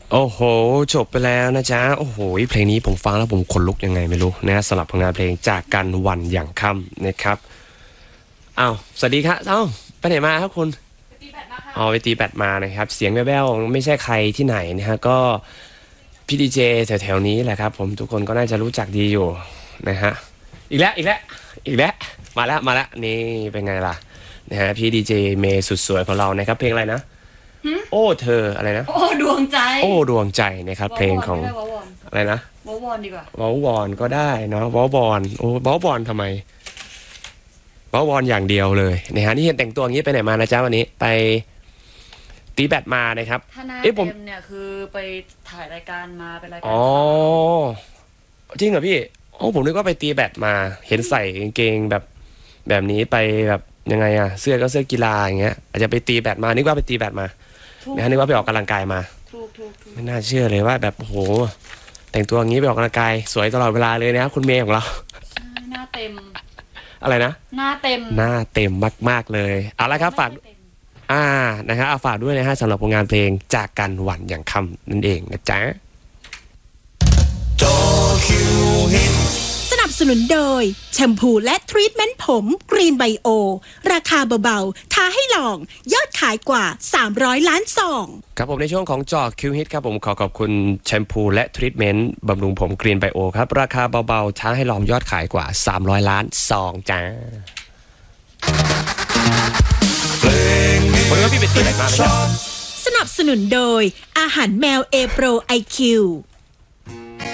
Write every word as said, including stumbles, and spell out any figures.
โอ้โหจบไปแล้วนะจ๊ะโอ้โหเพลงนี้ผมฟังแล้วผมขนลุกยังไงไม่รู้นะสำหรับผลงานเพลงจากกันวันอย่างค่ำนะครับอ้าวสวัสดีครับเอ้าไปไหนมาครับคุณไปตีแบดมาค่ะอ๋อไปตีแบดมานะครับเสียงแว่วๆไม่ใช่ใครที่ไหนนะฮะก็พี่ดีเจแถวๆนี้แหละครับผมทุกคนก็น่าจะรู้จักดีอยู่นะฮะอีกแล้วอีกแล้วอีกแล้วมาแล้วมาแล้วนี่เป็นไงล่ะนะฮะพี่ดีเจเมย์สุดสวยของเรานะครับเพลงอะไรนะโอ้เธออะไรนะโอ้ดวงใจโอ้ดวงใจนะครับเพลงของอะไรนะวอวอนดีกว่าวอลวอนก็ได้เนาะวอลบอลโอ้วอลบอลทำไมวอลบอลอย่างเดียวเลยนะฮะนี่เห็นแต่งตัวอย่างนี้ไปไหนมานะจ๊ะวันนี้ไปตีแบดมานะครับถ้าหน้าเอ๊ะผมเต็มเนี่ยคือไปถ่ายรายการมาเป็นรายการอ๋อจริงเหรอพี่โอ้ผมนึกว่าไปตีแบดมาเห็นใส่กางเกงแบบแบบนี้ไปแบบยังไงอะเสื้อก็เสื้อกีฬาอย่างเงี้ยอาจจะไปตีแบดมานึกว่าไปตีแบดมานะฮะนึกว่าไปออกกำลังกายมาถูกถูกถูกไม่น่าเชื่อเลยว่าแบบโอ้โหแต่งตัวอย่างนี้ไปออกกำลังกายสวยตลอดเวลาเลยนะครับคุณเมย์ของเราหน้าเต็มอะไรนะหน้าเต็มหน้าเต็มมากๆเลยเอาละครับฝากอ่านะครับเอาฝากด้วยนะฮะสำหรับผลงานเพลงจากกันหวันอย่างค่ำนั่นเองนะจ๊ะสนับสนุนโดยแชมพูและทรีทเมนต์ผมกรีนไบโอราคาเบาๆท้าให้ลองยอดขายกว่าสามร้อยล้านซองครับผมในช่วงของจอคิวฮิตครับผมขอขอบคุณแชมพูและทรีทเมนต์บำรุงผมกรีนไบโอครับราคาเบาๆท้าให้ลองยอดขายกว่าสามร้อยล้านซองจ้าวันนี้พี่เป็นตีไหนมาไหมครับสนับสนุนโดยอาหารแมวเอโปรไอคิว